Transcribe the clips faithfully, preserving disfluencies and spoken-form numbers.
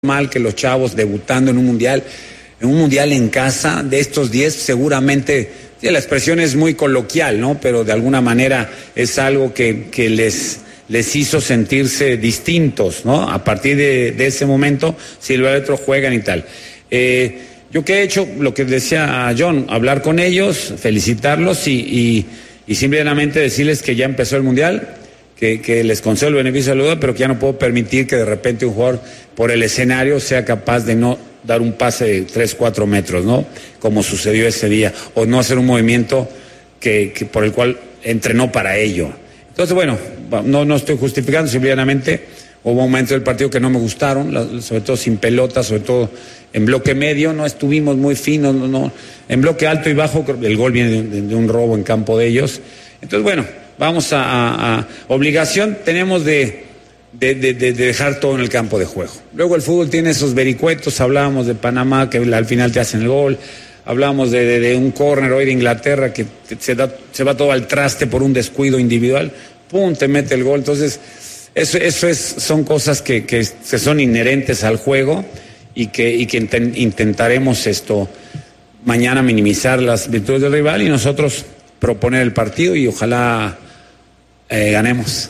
Mal que los chavos debutando en un mundial, en un mundial en casa, de estos diez seguramente, sí, la expresión es muy coloquial, ¿no? Pero de alguna manera es algo que, que les, les hizo sentirse distintos, ¿no? A partir de, de ese momento, si el otro juegan y tal. Eh, yo que he hecho, lo que decía John, hablar con ellos, felicitarlos y, y, y simplemente decirles que ya empezó el mundial, Que, que les concedo el beneficio de la duda, pero que ya no puedo permitir que de repente un jugador por el escenario sea capaz de no dar un pase de tres, cuatro metros, ¿no? Como sucedió ese día, o no hacer un movimiento que, que por el cual entrenó para ello. Entonces, bueno, no, no estoy justificando, simplemente hubo momentos del partido que no me gustaron, sobre todo sin pelota, sobre todo en bloque medio, no estuvimos muy finos, no, no, en bloque alto y bajo, el gol viene de, de un robo en campo de ellos. Entonces, bueno, vamos a, a, a obligación tenemos de, de, de, de dejar todo en el campo de juego. Luego el fútbol tiene esos vericuetos, hablábamos de Panamá que al final te hacen el gol, hablamos de, de, de un córner hoy de Inglaterra que se, da, se va todo al traste por un descuido individual, pum, te mete el gol. Entonces eso, eso es, son cosas que, que, que son inherentes al juego y que, y que intent, intentaremos esto mañana minimizar las virtudes del rival y nosotros proponer el partido y ojalá Eh, ganemos.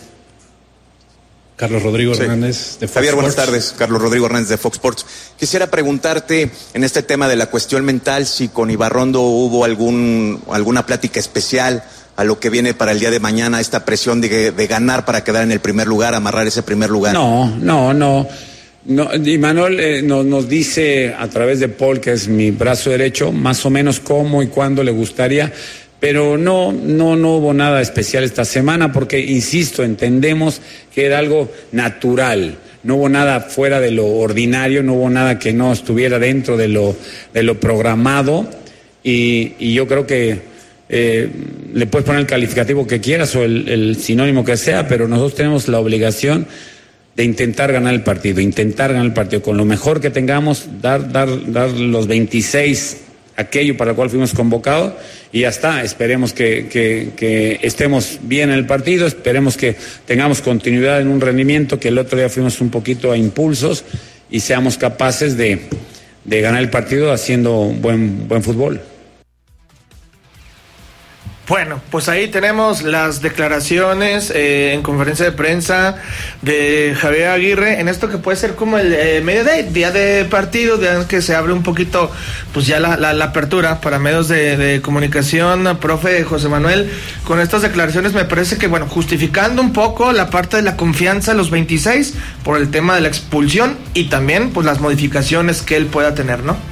Carlos Rodrigo sí. Hernández de Fox Javier, Sports. buenas tardes. Carlos Rodrigo Hernández de Fox Sports. Quisiera preguntarte en este tema de la cuestión mental, si con Ibarrondo hubo algún alguna plática especial a lo que viene para el día de mañana, esta presión de, de ganar para quedar en el primer lugar, amarrar ese primer lugar. No, no, no. no y Manuel eh, no, nos dice a través de Paul, que es mi brazo derecho, más o menos cómo y cuándo le gustaría. Pero no, no, no hubo nada especial esta semana porque, insisto, entendemos que era algo natural. No hubo nada fuera de lo ordinario, no hubo nada que no estuviera dentro de lo, de lo programado y, y yo creo que eh, le puedes poner el calificativo que quieras o el, el sinónimo que sea, pero nosotros tenemos la obligación de intentar ganar el partido, intentar ganar el partido con lo mejor que tengamos, dar, dar, dar los veintiséis aquello para el cual fuimos convocados y ya está, esperemos que, que, que estemos bien en el partido, esperemos que tengamos continuidad en un rendimiento, que el otro día fuimos un poquito a impulsos y seamos capaces de, de ganar el partido haciendo buen, buen fútbol. Bueno, pues ahí tenemos las declaraciones eh, en conferencia de prensa de Javier Aguirre en esto que puede ser como el eh, medio day, día de partido, día que se abre un poquito pues ya la, la, la apertura para medios de, de comunicación. Profe José Manuel, con estas declaraciones me parece que, bueno, justificando un poco la parte de la confianza de los veintiséis por el tema de la expulsión y también pues las modificaciones que él pueda tener, ¿no?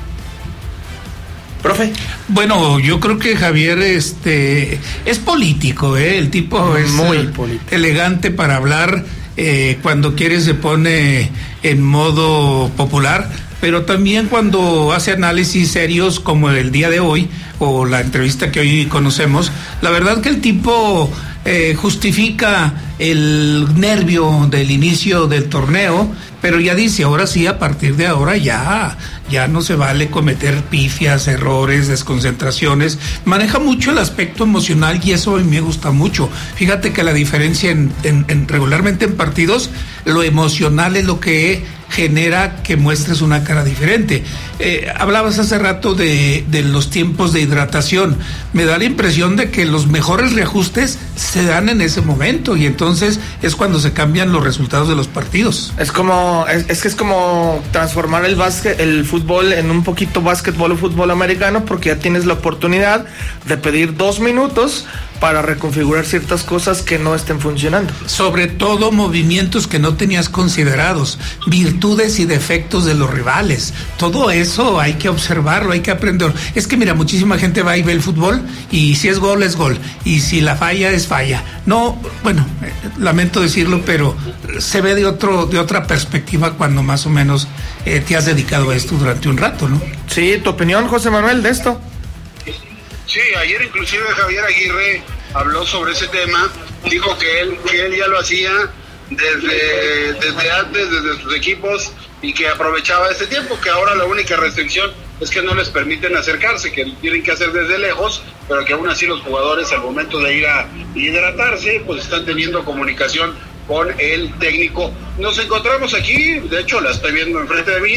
Profe. Bueno, yo creo que Javier este es político, ¿eh? El tipo es muy eh, político, elegante para hablar, eh, cuando quiere se pone en modo popular, pero también cuando hace análisis serios como el día de hoy o la entrevista que hoy conocemos, la verdad que el tipo eh, justifica el nervio del inicio del torneo, pero ya dice, ahora sí, a partir de ahora ya, ya no se vale cometer pifias, errores, desconcentraciones. Maneja mucho el aspecto emocional y eso a mí me gusta mucho. Fíjate que la diferencia en, en, en regularmente en partidos, lo emocional es lo que genera que muestres una cara diferente. Eh, hablabas hace rato de, de los tiempos de hidratación. Me da la impresión de que los mejores reajustes se dan en ese momento y entonces es cuando se cambian los resultados de los partidos. Es como, es, es que es como transformar el básquet, el fútbol en un poquito básquetbol o fútbol americano, porque ya tienes la oportunidad de pedir dos minutos para reconfigurar ciertas cosas que no estén funcionando. Sobre todo movimientos que no tenías considerados, virtudes y defectos de los rivales. Todo eso hay que observarlo, hay que aprender. Es que mira, muchísima gente va y ve el fútbol y si es gol es gol y si la falla es falla. No, bueno, eh, lamento decirlo, pero se ve de otro de otra perspectiva cuando más o menos eh, te has dedicado a esto durante un rato, ¿no? Sí, ¿tu opinión, José Manuel, de esto? Sí, ayer inclusive Javier Aguirre habló sobre ese tema, dijo que él, que él ya lo hacía desde, desde antes, desde sus equipos, y que aprovechaba ese tiempo, que ahora la única restricción es que no les permiten acercarse, que tienen que hacer desde lejos, pero que aún así los jugadores al momento de ir a hidratarse, pues están teniendo comunicación con el técnico. Nos encontramos aquí, de hecho la estoy viendo enfrente de mí,